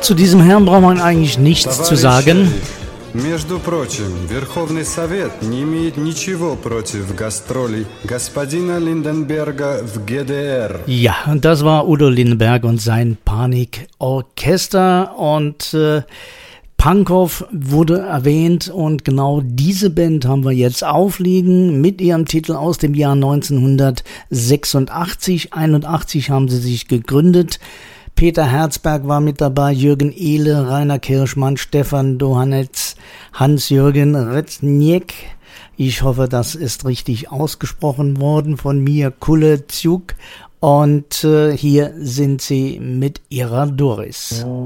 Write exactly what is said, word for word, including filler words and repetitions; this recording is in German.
Zu diesem Herrn braucht man eigentlich nichts zu sagen. Между прочим, Верховный Совет не имеет ничего против гастролей господина Lindenberger в G D R. Ja, das war Udo Lindenberg und sein Panikorchester und äh, Pankow wurde erwähnt und genau diese Band haben wir jetzt aufliegen mit ihrem Titel aus dem Jahr neunzehnhundertsechsundachtzig. einundachtzig haben sie sich gegründet. Peter Herzberg war mit dabei, Jürgen Ehle, Rainer Kirschmann, Stefan Dohanetz, Hans-Jürgen Rezniek. Ich hoffe, das ist richtig ausgesprochen worden von mir, Kuleciuk. Und äh, hier sind sie mit ihrer Doris.